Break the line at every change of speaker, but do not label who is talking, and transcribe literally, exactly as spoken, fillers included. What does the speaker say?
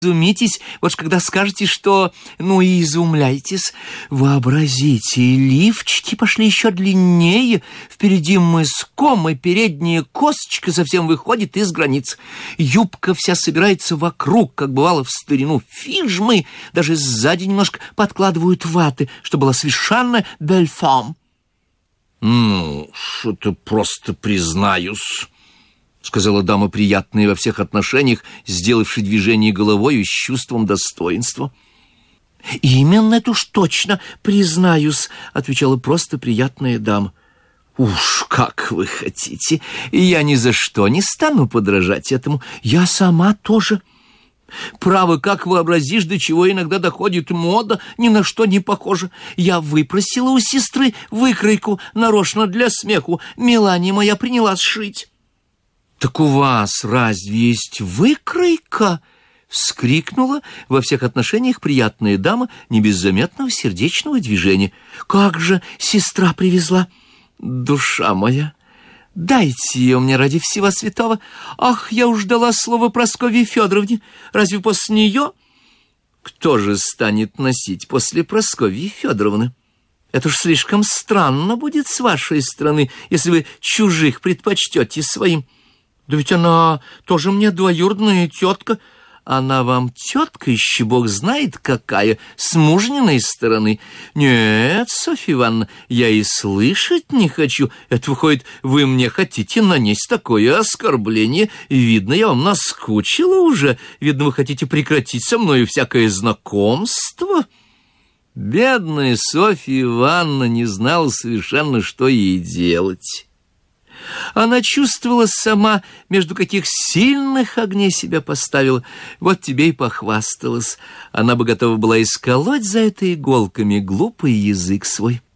изумитесь, вот когда скажете, что... Ну и изумляйтесь. Вообразите, лифчики пошли еще длиннее, впереди мыском, и передняя косточка совсем выходит из границ. Юбка вся собирается вокруг, как бывало в старину фижмы, даже сзади немножко подкладывают ваты, чтобы была совершенно бельфам.
Ну, что-то просто признаюсь, — сказала дама приятная во всех отношениях, сделавши движение головой с чувством достоинства.
— Именно это уж точно признаюсь, — отвечала просто приятная дама. — Уж как вы хотите, я ни за что не стану подражать этому. Я сама тоже. Право, как вообразишь, до чего иногда доходит мода, ни на что не похоже. Я выпросила у сестры выкройку нарочно для смеху. Мелания моя приняла сшить. — Так у вас разве есть выкройка? — вскрикнула во всех отношениях приятная дама не без заметного сердечного движения. — Как же сестра привезла? Душа моя, дайте ее мне ради всего святого. Ах, я уж дала слово Прасковье Федоровне. Разве после нее? Кто же станет носить после Прасковьи Федоровны? Это уж слишком странно будет с вашей стороны, если вы чужих предпочтете своим. Да ведь она тоже мне двоюродная тетка. Она вам тетка, еще бог знает какая, с мужниной стороны. Нет, Софья Ивановна, я и слышать не хочу. Это, выходит, вы мне хотите нанести такое оскорбление. Видно, я вам наскучила уже. Видно, вы хотите прекратить со мною всякое знакомство. Бедная Софья Ивановна не знала совершенно, что ей делать. Она чувствовала сама, между каких сильных огней себя поставила. Вот тебе и похвасталась. Она бы готова была исколоть за это иголками глупый язык свой.